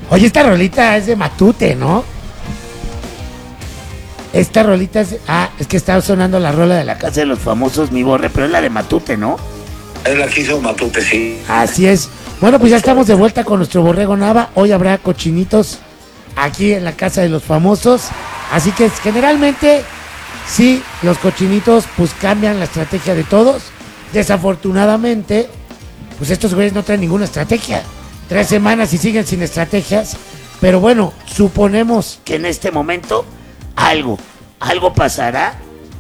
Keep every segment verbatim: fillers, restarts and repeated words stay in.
Oye, esta rolita es de Matute, ¿no? Esta rolita es... Ah, es que estaba sonando la rola de la Casa de los Famosos, mi Borre, pero es la de Matute, ¿no? Es la que hizo Matute, sí. Así es. Bueno, pues ya estamos de vuelta con nuestro Borrego Nava. Hoy habrá cochinitos aquí en la Casa de los Famosos. Así que generalmente, sí, los cochinitos pues cambian la estrategia de todos. Desafortunadamente, pues estos güeyes no traen ninguna estrategia. Tres semanas y siguen sin estrategias. Pero bueno, suponemos que en este momento algo, algo pasará.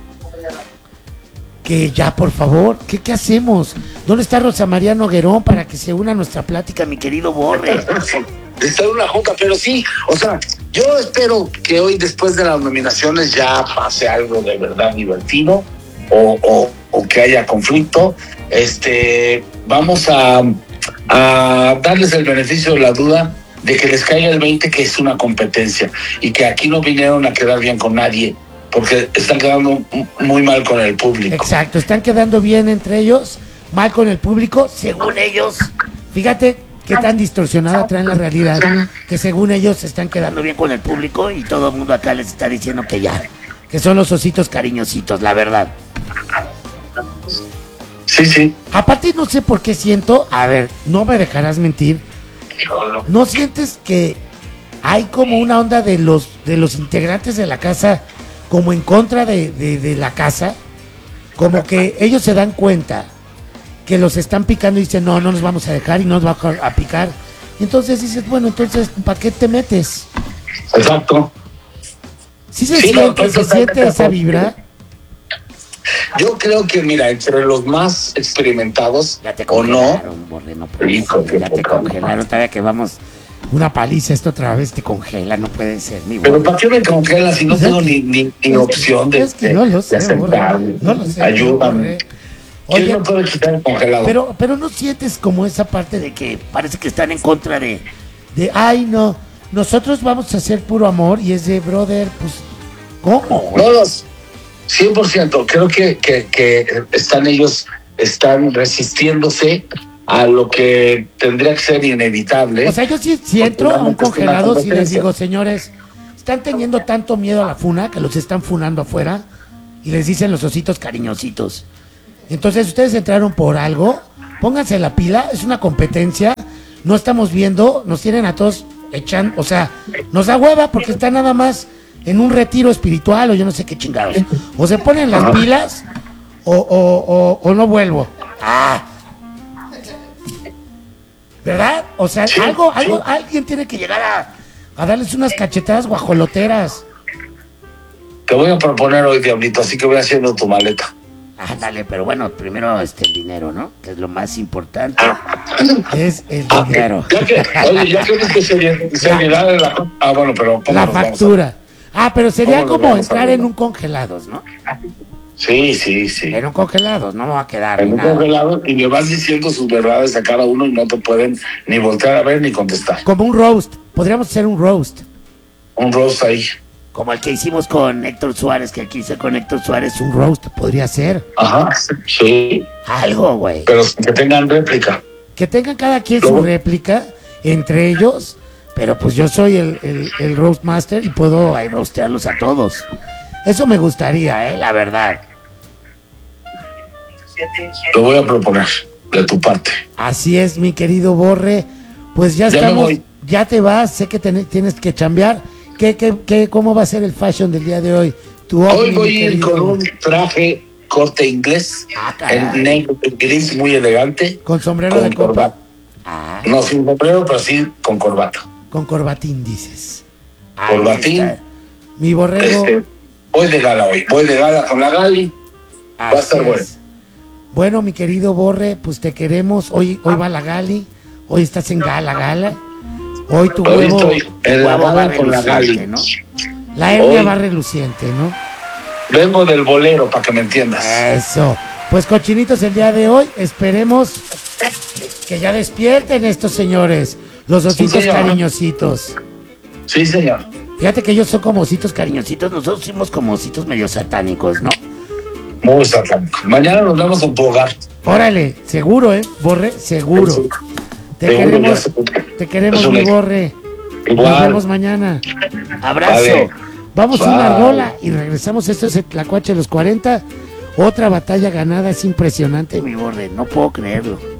Que ya, por favor, ¿qué, qué hacemos? ¿Dónde está Rosa María Noguerón para que se una a nuestra plática, mi querido Borre? Está en una junta, pero sí, o sea, yo espero que hoy, después de las nominaciones, ya pase algo de verdad divertido o, o, o que haya conflicto. Este, vamos a, a darles el beneficio de la duda de que les caiga el veinte que es una competencia y que aquí no vinieron a quedar bien con nadie, porque están quedando muy mal con el público. Exacto, están quedando bien entre ellos, mal con el público, según ellos. Fíjate qué tan distorsionada traen la realidad, que según ellos se están quedando bien con el público y todo el mundo acá les está diciendo que ya, que son los ositos cariñositos, la verdad. Sí, sí. Aparte no sé por qué siento, a ver, no me dejarás mentir, ¿no sientes que hay como una onda de los, de los integrantes de la casa como en contra de, de, de la casa? Como que ellos se dan cuenta que los están picando y dicen, no, no nos vamos a dejar y no nos va a picar. Y entonces dices, bueno, entonces, ¿para qué te metes? Exacto. ¿Sí se Sí, siente, no, se siente esa vibra? Yo creo que, mira, entre los más experimentados Ya te o no, congelaron, Borre, no puede Hijo, ser, ya qué te poca congelaron, todavía que vamos una paliza, esto otra vez te congela, no puede ser, mi pero Borre. ¿para qué me congelas si no Pues tengo es ni, ni, ni es opción que, de, es que no lo sé, de aceptar? Borre, no lo sé, Ayúdame. Borre. ¿Quién Oye, no puede quitar el congelado? Pero, pero no sientes como esa parte de que parece que están en contra de, de, ay no, nosotros vamos a hacer puro amor y es de, brother, pues, ¿cómo? No, los cien por ciento. Creo que, que, que están ellos, están resistiéndose a lo que tendría que ser inevitable. O sea, yo sí, si entro a un congelado, sí les digo, señores, están teniendo tanto miedo a la funa que los están funando afuera y les dicen los ositos cariñositos. Entonces, ustedes entraron por algo, pónganse la pila, es una competencia, no estamos viendo, nos tienen a todos echando, o sea, nos da hueva porque está nada más en un retiro espiritual o yo no sé qué chingados. O se ponen las pilas o, o, o, o no vuelvo. Ah. ¿Verdad? O sea, Sí, algo, sí. algo, alguien tiene que llegar a, a darles unas cachetadas guajoloteras. Te voy a proponer hoy, Diablito, así que voy haciendo tu maleta. Ah, dale, pero bueno, primero este el dinero, ¿no? Que es lo más importante. Es el Ah, dinero. ya que, oye, ya que viste seri- seriedad de la... Ah, bueno, pero... ¿cómo La nos vamos a- factura. Ah, pero sería ¿Cómo nos como vamos a entrar ver? en un congelados, ¿no? Sí, sí, sí. En un congelados, no me va a quedar En ni un nada. congelado y le vas diciendo sus verdades a cada uno y no te pueden ni voltear a ver ni contestar. Como un roast. Podríamos hacer un roast. Un roast ahí. Como el que hicimos con Héctor Suárez, que aquí hice con Héctor Suárez, un roast. Podría ser. Ajá, sí. Algo, güey. Pero que tengan réplica. Que tengan cada quien su ¿Cómo? réplica entre ellos. Pero pues yo soy el, el, el roast master y puedo ahí roastearlos a todos. Eso me gustaría, eh, la verdad. Lo voy a proponer de tu parte. Así es, mi querido Borre. Pues ya, Ya me estamos, voy. ya te vas, sé que ten- tienes que chambear. ¿Qué, qué, qué, ¿Cómo va a ser el fashion del día de hoy? Tu Hoy ovni, voy mi a ir querido. con un traje corte inglés, Ah, caray. en negro y gris, muy elegante. Con sombrero con de copa. corbata. Ah, No sin sombrero, pero sí con corbata. con corbatín, dices. Ahí Corbatín. está. Mi borrego. Este, voy de gala hoy. Voy de gala con la Gali. va a estar así bueno. es. Bueno, mi querido Borre, pues te queremos. Hoy, hoy va la Gali. Hoy estás en gala, gala. Hoy tu Hoy huevo. estoy en la huevo va gala con la reluciente, Gali. ¿no? La hernia Hoy- va reluciente, ¿no? Vengo del bolero, para que me entiendas. Eso. Pues cochinitos, el día de hoy esperemos que ya despierten estos señores, los ositos señor. cariñositos. Sí, señor. Fíjate que ellos son como ositos cariñositos, nosotros somos como ositos medio satánicos, ¿no? Muy satánico. Mañana nos vemos en tu hogar. Órale, seguro, ¿eh? Borre, seguro. Sí. Te Seguro, queremos, ya sé. te queremos, Es un mi hecho. Borre. Igual. Nos vemos mañana. Abrazo. Vale. Vamos a Bye. una rola y regresamos. Esto es el Tlacuache de los cuarenta. Otra batalla ganada, es impresionante, mi borde. No puedo creerlo.